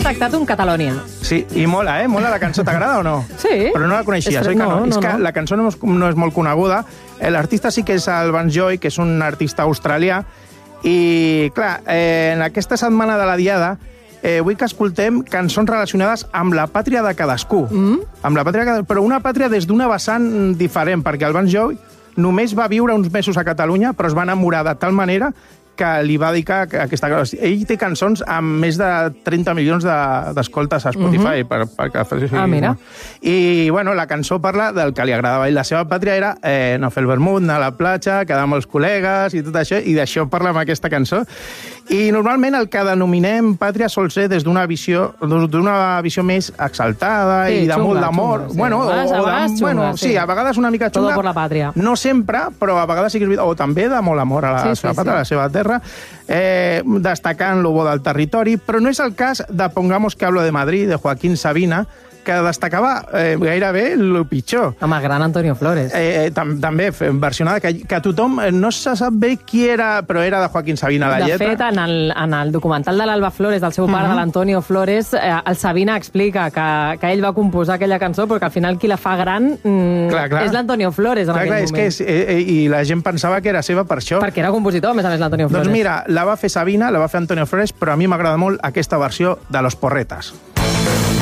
detectat un Catalonia. Sí, i mola, Mola la cançó, t'agrada o no? Sí. Però no la coneixies, oi que no? És que la cançó no és molt coneguda. L'artista sí que és el Vance Joy, que és un artista australià, i, clar, en aquesta setmana de la Diada vull que escoltem cançons relacionades amb la pàtria de cadascú. Amb la pàtria, però una pàtria des d'una vessant diferent, perquè el Vance Joy només va viure uns mesos a Catalunya, però es va enamorar de tal manera que li va dedicar aquesta... Ell té cançons amb més de 30 milions d'escoltes a Spotify. Mira. I, bueno, la cançó parla del que li agradava. I la seva pàtria era no fer el vermut, anar a la platja, quedar amb els col·legues i tot això, i d'això parla amb aquesta cançó. I normalment el que denominem pàtria sol ser des d'una visió més exaltada i de molt d'amor. Sí, a vegades una mica xunga. Todo por la patria. No sempre, però a vegades sí que és veritat. O també de molt amor a la seva pàtria, a la seva terra, destacant lo bo del territori, però no és el cas de Pongamos que hablo de Madrid, de Joaquín Sabina, que destacava gairebé el pitjor. Amb el gran Antonio Flores. També versionada, que tothom no se sap bé qui era, però era de Joaquín Sabina la lletra. De fet, en el documental de l'Alba Flores, del seu pare, de l'Antonio Flores, el Sabina explica que ell va composar aquella cançó, perquè al final qui la fa gran és l'Antonio Flores en aquell moment. I la gent pensava que era seva per això. Perquè era compositor, a més l'Antonio Flores. Doncs mira, la va fer Sabina, la va fer Antonio Flores, però a mi m'agrada molt aquesta versió de Los Porretas.